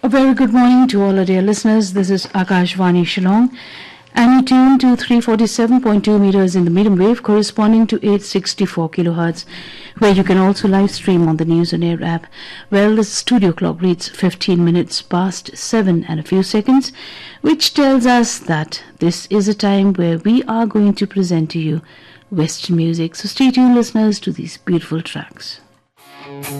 A very good morning to all our dear listeners. This is Akashvani Shillong, and you tune to 347.2 meters in the medium wave corresponding to 864 kilohertz, where you can also live stream on the News on Air app. Well, the studio clock reads 15 minutes past 7 and a few seconds, which tells us that this is a time where we are going to present to you Western music. So stay tuned, listeners, to these beautiful tracks.